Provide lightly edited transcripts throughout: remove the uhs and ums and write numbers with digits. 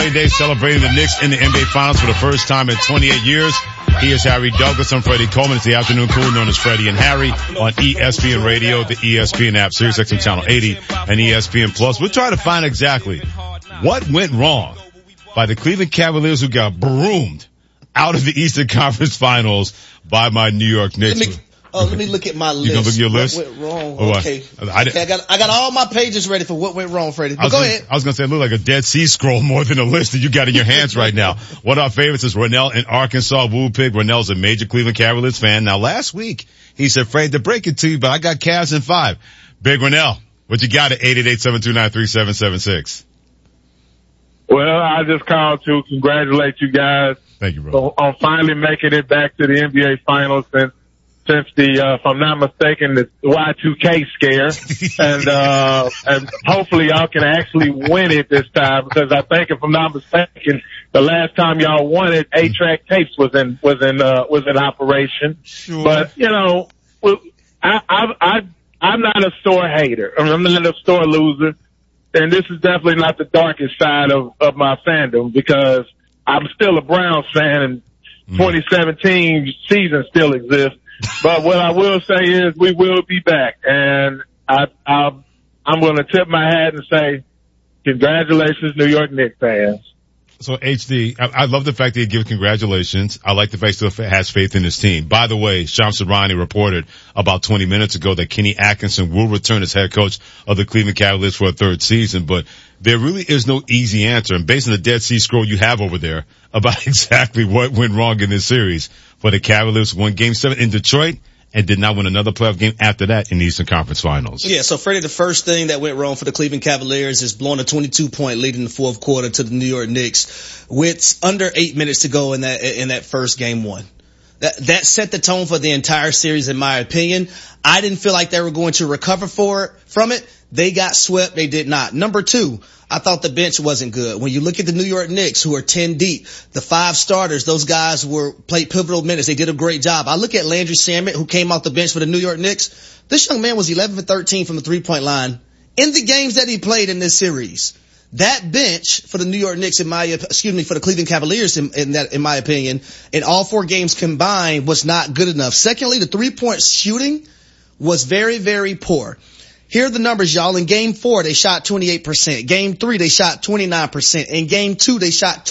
Day celebrating the Knicks in the NBA Finals for the first time in 28 years. He is Harry Douglas. I'm Freddie Coleman. It's the afternoon crew known as Freddie and Harry on ESPN Radio, the ESPN app, SiriusXM Channel 80, and ESPN Plus. We're trying to find exactly what went wrong by the Cleveland Cavaliers, who got broomed out of the Eastern Conference Finals by my New York Knicks. Let me look at my list. You gonna look at your list? What went wrong? Oh, okay. I got all my pages ready for what went wrong, Freddie. But go ahead. I was gonna say it looked like a Dead Sea Scroll more than a list that you got in your hands right now. One of our favorites is Ronell in Arkansas. Woo Pig. Ronell's a major Cleveland Cavaliers fan. Now last week, he said, Fred, to break it to you, but I got Cavs in 5. Big Ronell, what you got at 888-729-3776? Well, I just called to congratulate you guys. Thank you, bro. On finally making it back to the NBA Finals since the, if I'm not mistaken, the Y2K scare. And hopefully y'all can actually win it this time, because I think, if I'm not mistaken, the last time y'all won it, 8-track tapes was in operation. Sure. But, you know, I'm not a sore hater. I'm not a sore loser. And this is definitely not the darkest side of my fandom, because I'm still a Browns fan, and 2017 season still exists. But what I will say is we will be back, and I'm going to tip my hat and say congratulations, New York Knicks fans. So HD, I love the fact that he gives congratulations. I like the fact that he still has faith in his team. By the way, Shams Charania reported about 20 minutes ago that Kenny Atkinson will return as head coach of the Cleveland Cavaliers for a third season, but there really is no easy answer. And based on the Dead Sea Scroll you have over there about exactly what went wrong in this series, for the Cavaliers won Game 7 in Detroit and did not win another playoff game after that in the Eastern Conference Finals. Yeah, so Freddie, the first thing that went wrong for the Cleveland Cavaliers is blowing a 22-point lead in the fourth quarter to the New York Knicks with under 8 minutes to go in that first Game 1. That set the tone for the entire series, in my opinion. I didn't feel like they were going to recover from it. They got swept. They did not. Number 2, I thought the bench wasn't good. When you look at the New York Knicks, who are 10 deep, the 5 starters, those guys played pivotal minutes. They did a great job. I look at Landry Shamet, who came off the bench for the New York Knicks. This young man was 11 for 13 from the 3-point line in the games that he played in this series. That bench for the New York Knicks, for the Cleveland Cavaliers, in my opinion, in all 4 games combined, was not good enough. Secondly, the 3-point shooting was very, very poor. Here are the numbers, y'all. In Game 4, they shot 28%. Game 3, they shot 29%. In Game 2, they shot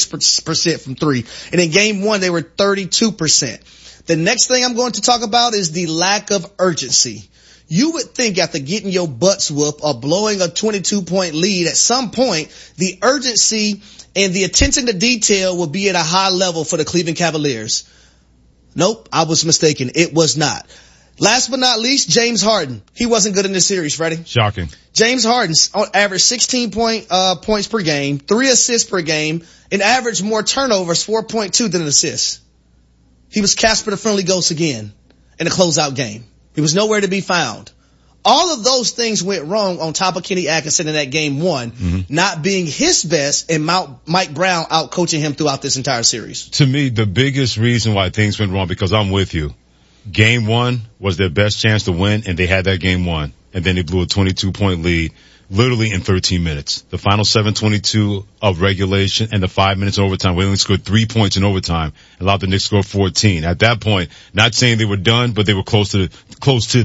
26% from 3. And in Game 1, they were 32%. The next thing I'm going to talk about is the lack of urgency. You would think after getting your butts whooped or blowing a 22-point lead, at some point, the urgency and the attention to detail would be at a high level for the Cleveland Cavaliers. Nope, I was mistaken. It was not. Last but not least, James Harden. He wasn't good in this series, Freddie. Shocking. James Harden averaged 16 points per game, 3 assists per game, and averaged more turnovers, 4.2 than assists. He was Casper the Friendly Ghost again in a closeout game. He was nowhere to be found. All of those things went wrong on top of Kenny Atkinson in that Game 1, not being his best, and Mike Brown out coaching him throughout this entire series. To me, the biggest reason why things went wrong, because I'm with you. Game 1 was their best chance to win, and they had that Game 1. And then they blew a 22-point lead literally in 13 minutes. The final 7:22 of regulation and the 5 minutes overtime, we only scored 3 points in overtime, allowed the Knicks to score 14. At that point, not saying they were done, but they were close to